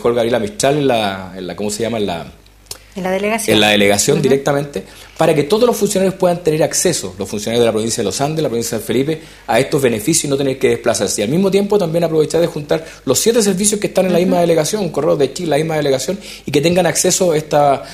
fijó Gabriela Mistral en la ¿cómo se llama? En la delegación. En la delegación directamente, para que todos los funcionarios puedan tener acceso, los funcionarios de la provincia de Los Andes, la provincia de San Felipe, a estos beneficios y no tener que desplazarse. Y al mismo tiempo también aprovechar de juntar los 7 servicios que están en la misma delegación, Correos de Chile, la misma delegación, y que tengan acceso a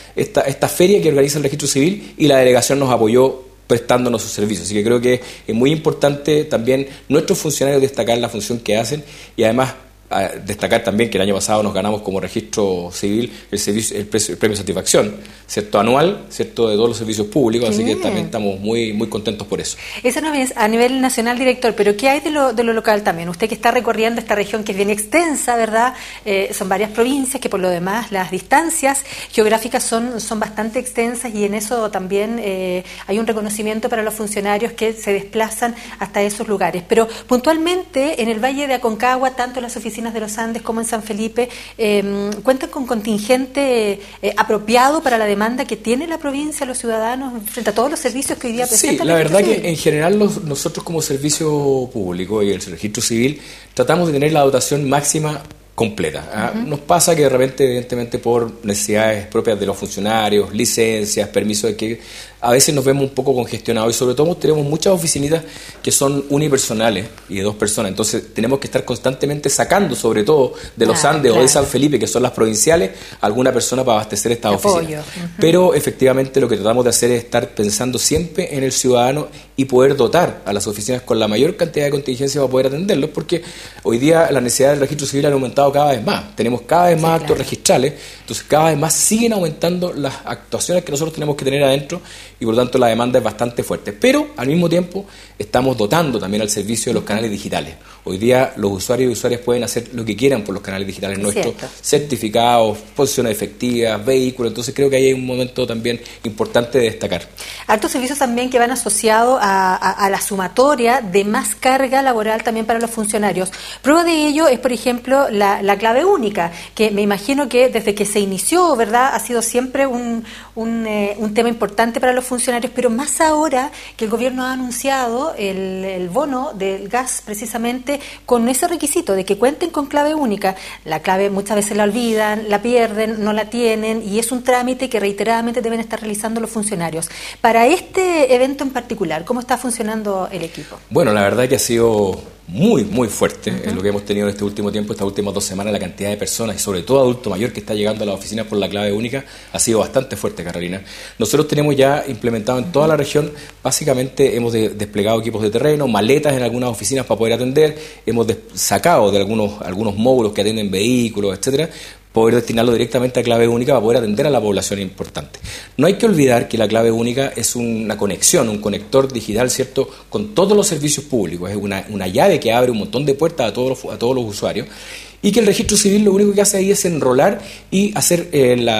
esta feria que organiza el Registro Civil, y la delegación nos apoyó prestándonos sus servicios. Así que creo que es muy importante también nuestros funcionarios destacar la función que hacen, y además destacar también que el año pasado nos ganamos como Registro Civil el premio Satisfacción, ¿cierto? Anual, ¿cierto? De todos los servicios públicos, así que también estamos muy, muy contentos por eso. Eso no es a nivel nacional, director, pero ¿qué hay de lo local también? Usted que está recorriendo esta región que es bien extensa, ¿verdad? Son varias provincias que por lo demás las distancias geográficas son bastante extensas, y en eso también hay un reconocimiento para los funcionarios que se desplazan hasta esos lugares. Pero puntualmente en el Valle de Aconcagua, tanto las oficinas de Los Andes como en San Felipe, cuentan con contingente apropiado para la demanda que tiene la provincia, los ciudadanos, frente a todos los servicios que hoy día presentan. Sí, la verdad que en general nosotros como servicio público y el Registro Civil tratamos de tener la dotación máxima completa. Nos pasa que de repente, evidentemente, por necesidades propias de los funcionarios, licencias, permisos, de que a veces nos vemos un poco congestionados, y sobre todo tenemos muchas oficinitas que son unipersonales y de 2 personas, entonces tenemos que estar constantemente sacando, sobre todo de Los Andes o de San Felipe, que son las provinciales, alguna persona para abastecer estas oficinas. Pero efectivamente lo que tratamos de hacer es estar pensando siempre en el ciudadano y poder dotar a las oficinas con la mayor cantidad de contingencia para poder atenderlos, porque hoy día las necesidades del registro civil han aumentado cada vez más, tenemos cada vez más actos registrales, entonces cada vez más siguen aumentando las actuaciones que nosotros tenemos que tener adentro, y por lo tanto la demanda es bastante fuerte. Pero al mismo tiempo estamos dotando también al servicio de los canales digitales. Hoy día los usuarios y usuarias pueden hacer lo que quieran por los canales digitales nuestros, certificados, posiciones efectivas, vehículos, entonces creo que ahí hay un momento también importante de destacar. Hartos servicios también que van asociados a la sumatoria de más carga laboral también para los funcionarios. Prueba de ello es, por ejemplo, la clave única, que me imagino que desde que se inició, ¿verdad?, ha sido siempre un tema importante para los funcionarios, pero más ahora que el gobierno ha anunciado el bono del gas, precisamente con ese requisito de que cuenten con clave única. La clave muchas veces la olvidan, la pierden, no la tienen, y es un trámite que reiteradamente deben estar realizando los funcionarios. Para este evento en particular, ¿cómo está funcionando el equipo? Bueno, la verdad que ha sido muy, muy fuerte lo que hemos tenido en este último tiempo, estas últimas 2 semanas. La cantidad de personas, y sobre todo adulto mayor, que está llegando a las oficinas por la clave única ha sido bastante fuerte, Carolina. Nosotros tenemos ya implementado en toda la región, básicamente hemos desplegado equipos de terreno, maletas en algunas oficinas para poder atender, hemos sacado de algunos módulos que atienden vehículos, etcétera, poder destinarlo directamente a clave única para poder atender a la población importante. No hay que olvidar que la clave única es una conexión, un conector digital, ¿cierto?, con todos los servicios públicos, es una llave que abre un montón de puertas a todos los usuarios, y que el registro civil lo único que hace ahí es enrolar y hacer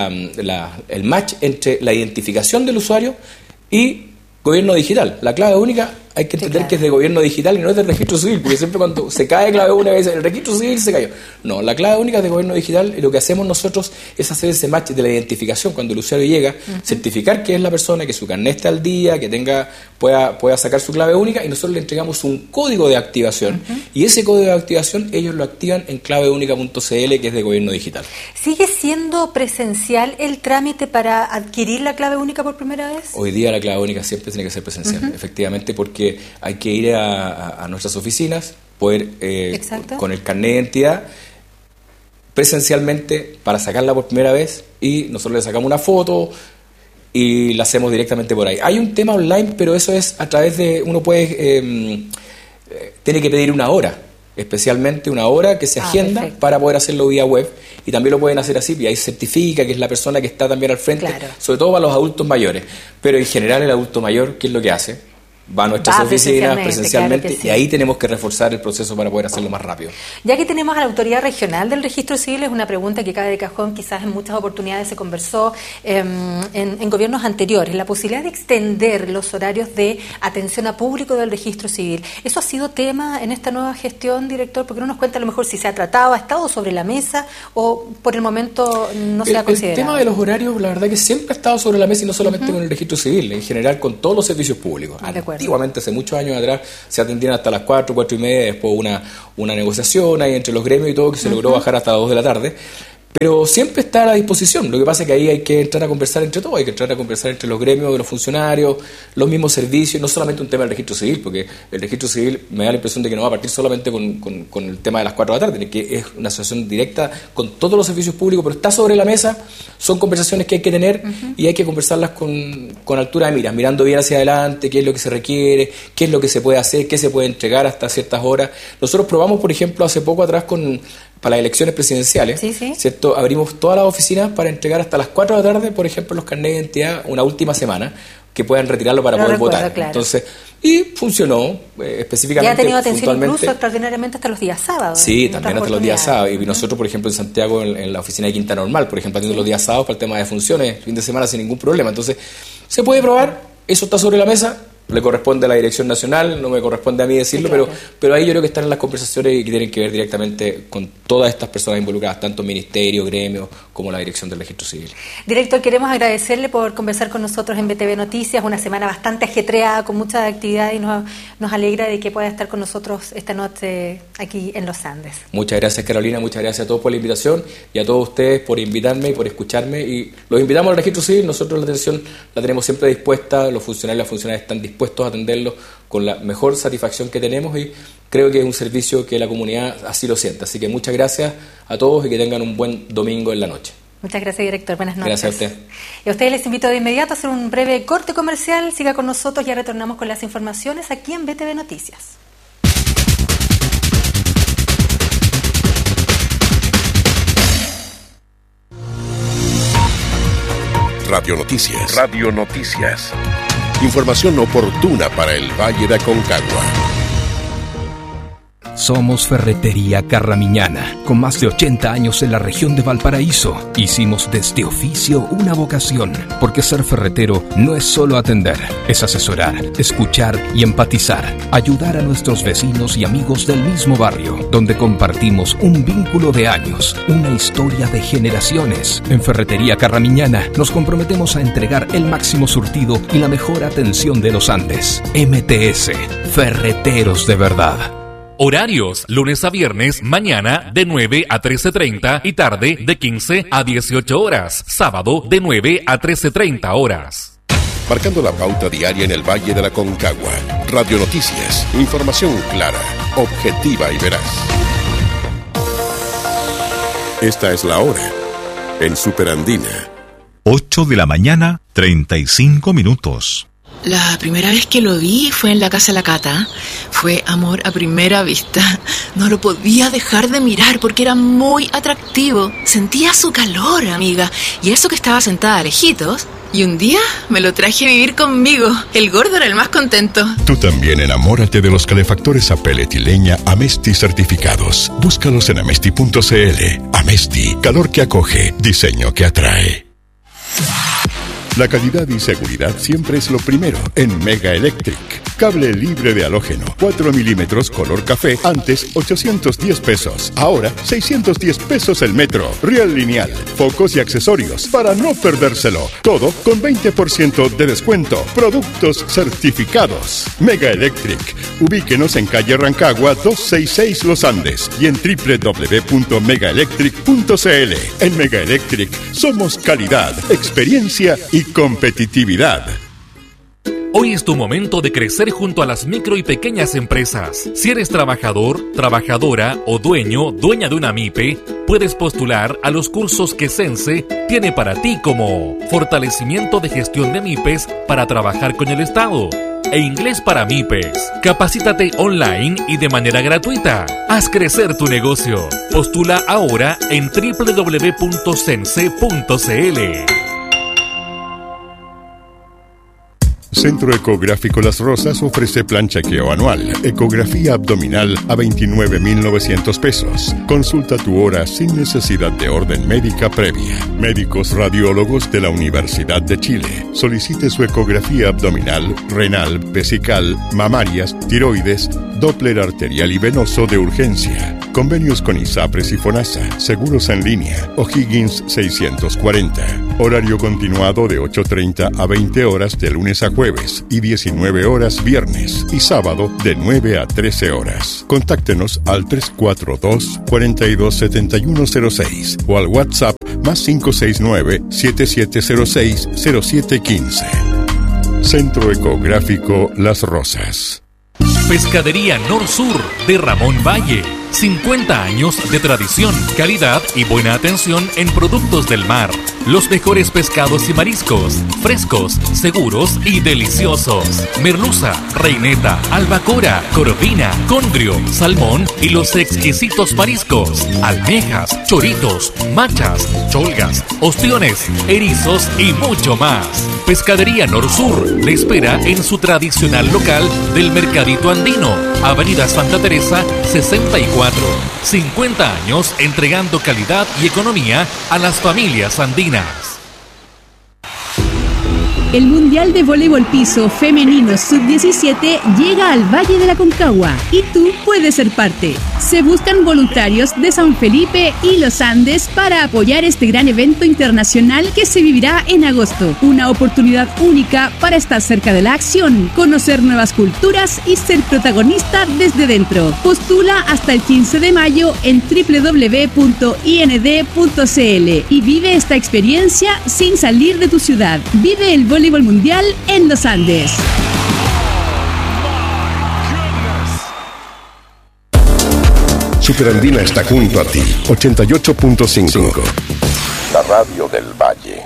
el match entre la identificación del usuario y gobierno digital. La clave única hay que entender que es de gobierno digital y no es del registro civil, porque siempre cuando se cae clave única dice el registro civil se cayó. No, la clave única es de gobierno digital, y lo que hacemos nosotros es hacer ese match de la identificación cuando el usuario llega, certificar que es la persona, que su carnet está al día, que pueda sacar su clave única, y nosotros le entregamos un código de activación, y ese código de activación ellos lo activan en claveúnica.cl, que es de gobierno digital. ¿Sigue siendo presencial el trámite para adquirir la clave única por primera vez? Hoy día la clave única siempre tiene que ser presencial, efectivamente, porque hay que ir a nuestras oficinas, poder con el carnet de identidad presencialmente para sacarla por primera vez, y nosotros le sacamos una foto y la hacemos directamente por ahí. Hay un tema online, pero eso es a través de, uno puede tiene que pedir una hora, especialmente una hora que se agenda para poder hacerlo vía web, y también lo pueden hacer así, y ahí certifica que es la persona que está también al frente, sobre todo para los adultos mayores, pero en general el adulto mayor, ¿qué es lo que hace? Va a nuestras oficinas presencialmente, claro, y ahí tenemos que reforzar el proceso para poder hacerlo más rápido. Ya que tenemos a la autoridad regional del registro civil, es una pregunta que cae de cajón, quizás en muchas oportunidades se conversó en gobiernos anteriores, la posibilidad de extender los horarios de atención a público del registro civil. ¿Eso ha sido tema en esta nueva gestión, director? Porque no nos cuenta a lo mejor si se ha tratado, ha estado sobre la mesa, o por el momento no se ha considerado. El tema de los horarios, la verdad que siempre ha estado sobre la mesa, y no solamente con el registro civil, en general con todos los servicios públicos. Antiguamente, hace muchos años atrás, se atendían hasta las 4, 4:30, después una negociación ahí entre los gremios y todo, que se logró bajar hasta las 2 de la tarde. pero siempre está a la disposición. Lo que pasa es que ahí hay que entrar a conversar entre todos, hay que entrar a conversar entre los gremios de los funcionarios, los mismos servicios, no solamente un tema del registro civil, porque el registro civil me da la impresión de que no va a partir solamente con el tema de las 4 de la tarde, que es una asociación directa con todos los servicios públicos, pero está sobre la mesa, son conversaciones que hay que tener y hay que conversarlas con altura de miras, mirando bien hacia adelante, qué es lo que se requiere, qué es lo que se puede hacer, qué se puede entregar hasta ciertas horas. Nosotros probamos, por ejemplo, hace poco atrás para las elecciones presidenciales, ¿cierto? Abrimos todas las oficinas para entregar hasta las 4 de la tarde, por ejemplo, los carnets de identidad una última semana, que puedan retirarlo para poder votar. Claro. Entonces, y funcionó específicamente. Ya ha tenido atención incluso extraordinariamente hasta los días sábados. Sí, también hasta los días sábados. Y nosotros, por ejemplo, en Santiago, en la oficina de Quinta Normal, por ejemplo, atiendo los días sábados para el tema de funciones, fin de semana sin ningún problema. Entonces, se puede probar, eso está sobre la mesa. Le corresponde a la Dirección Nacional, no me corresponde a mí decirlo, claro. pero ahí yo creo que están en las conversaciones y que tienen que ver directamente con todas estas personas involucradas, tanto ministerio, gremio, como la Dirección del Registro Civil. Director, queremos agradecerle por conversar con nosotros en BTV Noticias, una semana bastante ajetreada, con mucha actividad, y nos alegra de que pueda estar con nosotros esta noche aquí en Los Andes. Muchas gracias, Carolina, muchas gracias a todos por la invitación y a todos ustedes por invitarme y por escucharme, y los invitamos al Registro Civil. Nosotros la atención la tenemos siempre dispuesta, los funcionarios y las funcionarias están dispuestos a atenderlos con la mejor satisfacción que tenemos, y creo que es un servicio que la comunidad así lo siente. Así que muchas gracias a todos y que tengan un buen domingo en la noche. Muchas gracias, director. Buenas noches. Gracias a usted. Y a ustedes les invito de inmediato a hacer un breve corte comercial. Siga con nosotros, ya retornamos con las informaciones aquí en BTV Noticias. Radio Noticias. Radio Noticias. Información oportuna para el Valle de Aconcagua. Somos Ferretería Carramiñana, con más de 80 años en la región de Valparaíso. Hicimos de este oficio una vocación, porque ser ferretero no es solo atender, es asesorar, escuchar y empatizar, ayudar a nuestros vecinos y amigos del mismo barrio, donde compartimos un vínculo de años, una historia de generaciones. En Ferretería Carramiñana nos comprometemos a entregar el máximo surtido y la mejor atención de los Andes. MTS, Ferreteros de verdad. Horarios, lunes a viernes, mañana de 9 a 13:30 y tarde de 15 a 18 horas. Sábado de 9 a 13:30 horas. Marcando la pauta diaria en el Valle de la Aconcagua. Radio Noticias, información clara, objetiva y veraz. Esta es la hora en Superandina. 8 de la mañana, 35 minutos. La primera vez que lo vi fue en la casa de la Cata. Fue amor a primera vista. No lo podía dejar de mirar porque era muy atractivo. Sentía su calor, amiga. Y eso que estaba sentada lejitos. Y un día me lo traje a vivir conmigo. El gordo era el más contento. Tú también enamórate de los calefactores a pellet y leña Amesti certificados. Búscalos en amesti.cl. Amesti, calor que acoge, diseño que atrae. La calidad y seguridad siempre es lo primero en Mega Electric. Cable libre de halógeno, 4 milímetros color café, antes 810 pesos, ahora 610 pesos el metro. Riel lineal, focos y accesorios para no perdérselo. Todo con 20% de descuento. Productos certificados. Mega Electric. Ubíquenos en calle Rancagua 266 Los Andes y en www.megaelectric.cl. En Mega Electric somos calidad, experiencia y competitividad. Hoy es tu momento de crecer junto a las micro y pequeñas empresas. Si eres trabajador, trabajadora o dueña de una MIPE, puedes postular a los cursos que Sense tiene para ti, como fortalecimiento de gestión de MIPES para trabajar con el Estado e inglés para MIPES. Capacítate online y de manera gratuita. Haz crecer tu negocio. Postula ahora en www.sense.cl. Centro Ecográfico Las Rosas ofrece plan chequeo anual, ecografía abdominal a 29,900 pesos. Consulta tu hora sin necesidad de orden médica previa. Médicos radiólogos de la Universidad de Chile. Solicite su ecografía abdominal, renal, vesical, mamarias, tiroides, Doppler arterial y venoso de urgencia. Convenios con ISAPRES y FONASA. Seguros en línea. O'Higgins 640. Horario continuado de 8:30 a 20 horas de lunes a jueves y 19 horas viernes y sábado de 9 a 13 horas. Contáctenos al 342-427106 o al WhatsApp +569 7706 0715. Centro Ecográfico Las Rosas. Pescadería Nor-Sur de Ramón Valle. 50 años de tradición, calidad y buena atención en productos del mar. Los mejores pescados y mariscos, frescos, seguros y deliciosos. Merluza, reineta, albacora, corvina, condrio, salmón y los exquisitos mariscos. Almejas, choritos, machas, cholgas, ostiones, erizos y mucho más. Pescadería Nor-Sur le espera en su tradicional local del Mercadito Andino, Avenida Santa Teresa 64. 50 años entregando calidad y economía a las familias andinas. El Mundial de Voleibol Piso Femenino Sub-17 llega al Valle de la Concagua y tú puedes ser parte. Se buscan voluntarios de San Felipe y Los Andes para apoyar este gran evento internacional que se vivirá en agosto. Una oportunidad única para estar cerca de la acción, conocer nuevas culturas y ser protagonista desde dentro. Postula hasta el 15 de mayo en www.ind.cl y vive esta experiencia sin salir de tu ciudad. Vive el Voleibol Mundial en Los Andes. Superandina está junto a ti. 88.5. La radio del Valle.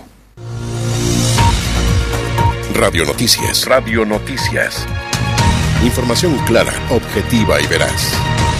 Radio Noticias. Radio Noticias. Información clara, objetiva y veraz.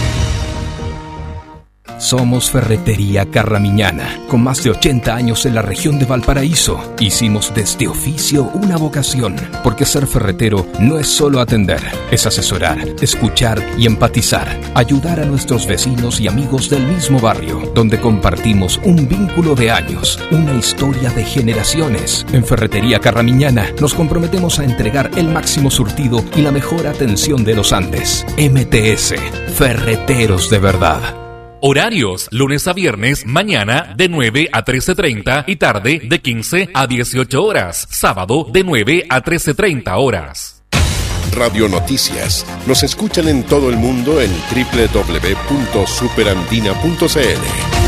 Somos Ferretería Carramiñana, con más de 80 años en la región de Valparaíso. Hicimos de este oficio una vocación, porque ser ferretero no es solo atender, es asesorar, escuchar y empatizar, ayudar a nuestros vecinos y amigos del mismo barrio, donde compartimos un vínculo de años, una historia de generaciones. En Ferretería Carramiñana nos comprometemos a entregar el máximo surtido y la mejor atención de los Andes. MTS, Ferreteros de verdad. Horarios, lunes a viernes, mañana de 9 a 13:30 y tarde de 15 a 18 horas. Sábado de 9 a 13:30 horas. Radio Noticias. Nos escuchan en todo el mundo en www.superandina.cl.